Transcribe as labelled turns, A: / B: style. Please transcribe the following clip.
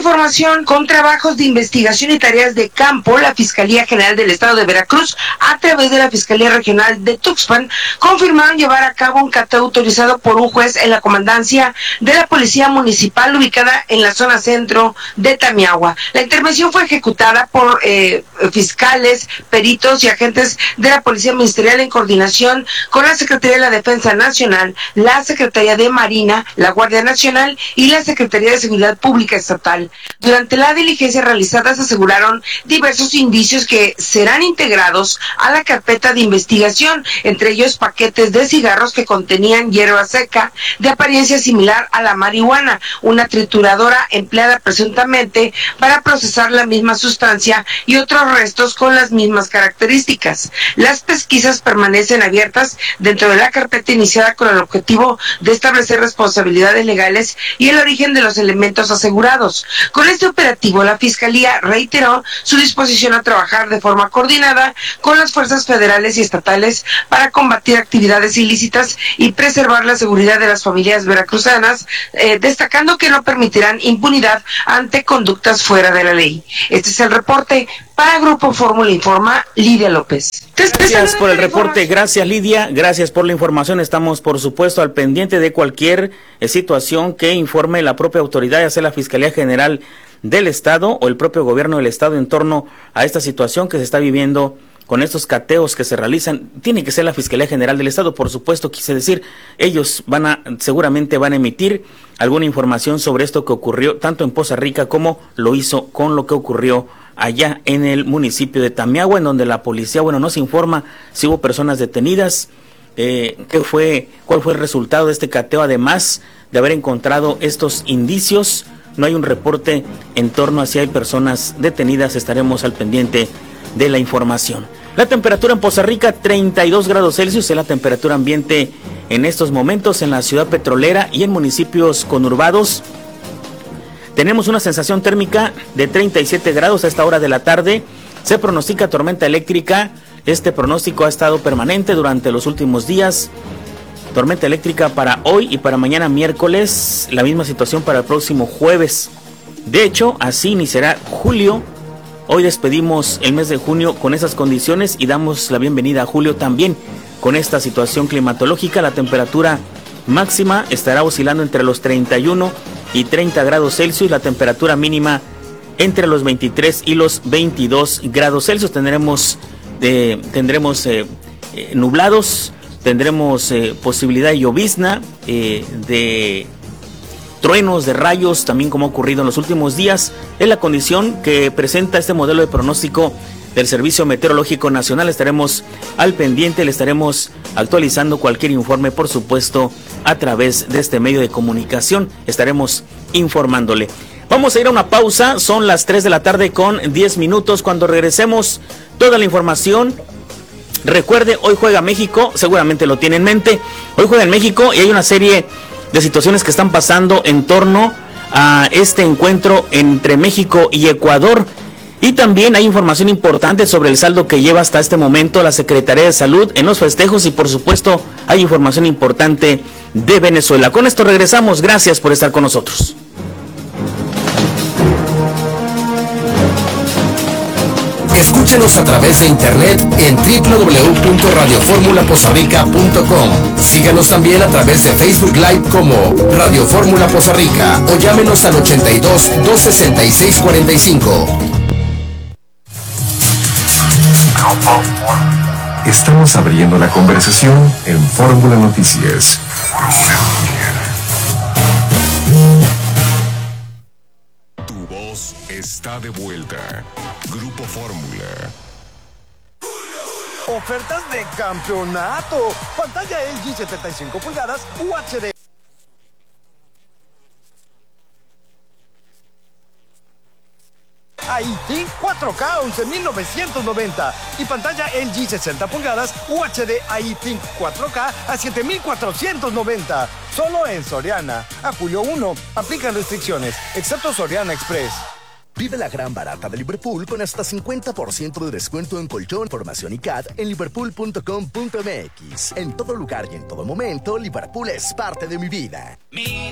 A: información, con trabajos de investigación y tareas de campo, la Fiscalía General del Estado de Veracruz, a través de la Fiscalía Regional de Tuxpan, confirmaron llevar a cabo un cateo autorizado por un juez en la comandancia de la Policía Municipal ubicada en la zona centro de Tamiahua. La intervención fue ejecutada por fiscales, peritos y agentes de la Policía Ministerial en coordinación con la Secretaría de la Defensa Nacional, la Secretaría de Marina, la Guardia Nacional y la Secretaría de Seguridad Pública Estatal. Durante la diligencia realizada se aseguraron diversos indicios que serán integrados a la carpeta de investigación, entre ellos paquetes de cigarros que contenían hierba seca de apariencia similar a la marihuana, una trituradora empleada presuntamente para procesar la misma sustancia y otros restos con las mismas características. Las pesquisas permanecen abiertas dentro de la carpeta iniciada con el objetivo de establecer responsabilidades legales y el origen de los elementos asegurados. Con este operativo, la Fiscalía reiteró su disposición a trabajar de forma coordinada con las fuerzas federales y estatales para combatir actividades ilícitas y preservar la seguridad de las familias veracruzanas, destacando que no permitirán impunidad ante conductas fuera de la ley. Este es el reporte. Para Grupo Fórmula Informa, Lidia López.
B: Gracias por el reporte, gracias Lidia, gracias por la información. Estamos por supuesto al pendiente de cualquier situación que informe la propia autoridad, ya sea la Fiscalía General del Estado o el propio gobierno del Estado en torno a esta situación que se está viviendo con estos cateos que se realizan. Tiene que ser la Fiscalía General del Estado, por supuesto, quise decir, ellos seguramente van a emitir alguna información sobre esto que ocurrió tanto en Poza Rica como lo hizo con lo que ocurrió allá en el municipio de Tamiahua, en donde la policía, nos informa si hubo personas detenidas, cuál fue el resultado de este cateo, además de haber encontrado estos indicios. No hay un reporte en torno a si hay personas detenidas, estaremos al pendiente de la información. La temperatura en Poza Rica, 32 grados Celsius, es la temperatura ambiente en estos momentos en la ciudad petrolera y en municipios conurbados. Tenemos una sensación térmica de 37 grados a esta hora de la tarde. Se pronostica tormenta eléctrica. Este pronóstico ha estado permanente durante los últimos días. Tormenta eléctrica para hoy y para mañana miércoles. La misma situación para el próximo jueves. De hecho, así iniciará julio. Hoy despedimos el mes de junio con esas condiciones y damos la bienvenida a julio también con esta situación climatológica. La temperatura máxima estará oscilando entre los 31 y 30 grados Celsius, la temperatura mínima entre los 23 y los 22 grados Celsius. Tendremos nublados, tendremos posibilidad de llovizna, de truenos, de rayos, también como ha ocurrido en los últimos días. Es la condición que presenta este modelo de pronóstico del Servicio Meteorológico Nacional. Estaremos al pendiente, le estaremos actualizando cualquier informe, por supuesto, a través de este medio de comunicación. Estaremos informándole. Vamos a ir a una pausa, son las 3 de la tarde con 10 minutos. Cuando regresemos, toda la información. Recuerde, hoy juega México, seguramente lo tiene en mente. Hoy juega en México y hay una serie de situaciones que están pasando en torno a este encuentro entre México y Ecuador. Y también hay información importante sobre el saldo que lleva hasta este momento la Secretaría de Salud en los festejos y por supuesto hay información importante de Venezuela. Con esto regresamos, gracias por estar con nosotros.
C: Escúchenos a través de internet en www.radioformulapozarrica.com. Síganos también a través de Facebook Live como Radio Fórmula Poza Rica o llámenos al 82 266 45.
D: Estamos abriendo la conversación en Fórmula Noticias. Tu voz está de vuelta. Grupo Fórmula.
E: Ofertas de campeonato. Pantalla LG 75 pulgadas UHD. iThink 4K 11.990 y pantalla LG 60 pulgadas UHD iThink 4K a 7.490. Solo en Soriana. A julio 1. Aplican restricciones, excepto Soriana Express.
F: Vive la gran barata de Liverpool con hasta 50% de descuento en colchón, formación y CAD en liverpool.com.mx. En todo lugar y en todo momento, Liverpool es parte de mi vida.